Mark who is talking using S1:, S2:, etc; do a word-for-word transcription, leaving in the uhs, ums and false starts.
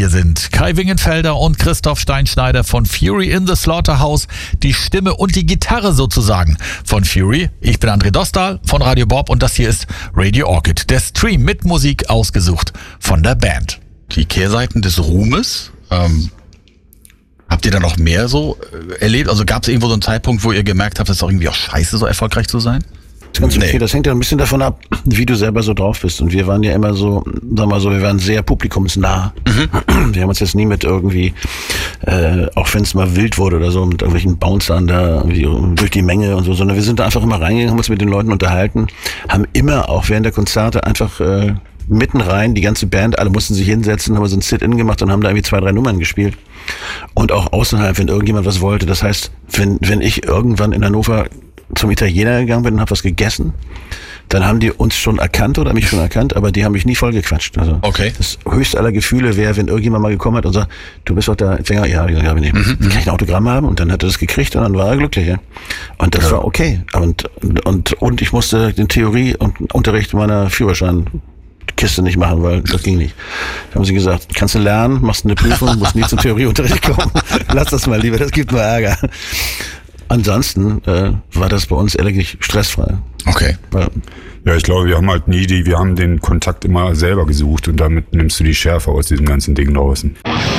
S1: Hier sind Kai Wingenfelder und Christoph Steinschneider von Fury in the Slaughterhouse, die Stimme und die Gitarre sozusagen von Fury. Ich bin André Dostal von Radio Bob und das hier ist Radio Orchid, der Stream mit Musik ausgesucht von der Band.
S2: Die Kehrseiten des Ruhmes, ähm, habt ihr da noch mehr so äh, erlebt? Also gab es irgendwo so einen Zeitpunkt, wo ihr gemerkt habt, es ist doch irgendwie auch scheiße, so erfolgreich zu sein?
S3: Das ist ganz okay. Das hängt ja ein bisschen davon ab, wie du selber so drauf bist. Und wir waren ja immer so, sagen wir mal so, wir waren sehr publikumsnah. Mhm. Wir haben uns jetzt nie mit irgendwie, äh, auch wenn es mal wild wurde oder so, mit irgendwelchen Bouncern da irgendwie durch die Menge und so, sondern wir sind da einfach immer reingegangen, haben uns mit den Leuten unterhalten, haben immer auch während der Konzerte einfach äh, mitten rein, die ganze Band, alle mussten sich hinsetzen, haben so ein Sit-In gemacht und haben da irgendwie zwei, drei Nummern gespielt. Und auch außerhalb, wenn irgendjemand was wollte. Das heißt, wenn, wenn ich irgendwann in Hannover zum Italiener gegangen bin und habe was gegessen, dann haben die uns schon erkannt oder mich schon erkannt, aber die haben mich nie vollgequatscht. Also
S2: okay.
S3: Das höchste aller Gefühle wäre, wenn irgendjemand mal gekommen hat und sagt, du bist doch der Sänger, ja, ja, ja, nee. Mhm. Kann ich ein Autogramm haben? Und dann hat er das gekriegt und dann war er glücklich. Ja? Und das ja. war okay. Und, und, und ich musste den Theorie- und Unterricht meiner Führerschein Kiste nicht machen, weil das ging nicht. Da haben sie gesagt, kannst du lernen, machst eine Prüfung, musst nie zum Theorieunterricht kommen. Lass das mal lieber, das gibt nur Ärger. Ansonsten äh, war das bei uns ehrlich stressfrei.
S2: Okay.
S3: Weil,
S4: ja, ich glaube, wir haben halt nie die, wir haben den Kontakt immer selber gesucht und damit nimmst du die Schärfe aus diesem ganzen Ding draußen.